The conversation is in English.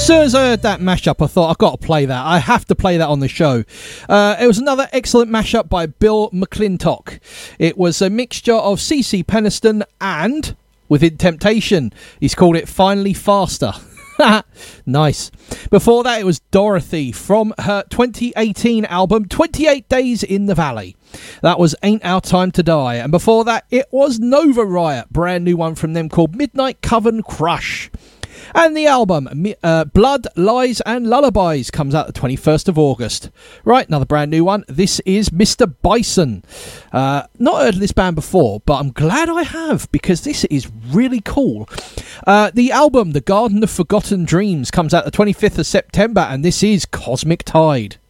soon as I heard that mashup, I thought, I've got to play that. I have to play that on the show. It was another excellent mashup by Bill McClintock. It was a mixture of CeCe Peniston and Within Temptation. He's called it Finally Faster. Nice. Before that, it was Dorothy from her 2018 album 28 Days in the Valley. That was Ain't Our Time to Die. And before that, it was Nova Riot, brand new one from them called Midnight Coven Crush. And the album Blood, Lies and Lullabies comes out the 21st of August. Right, another brand new one. This is Mr. Bison. Not heard of this band before, but I'm glad I have, because this is really cool. The album The Garden of Forgotten Dreams comes out the 25th of September, and this is Cosmic Tide.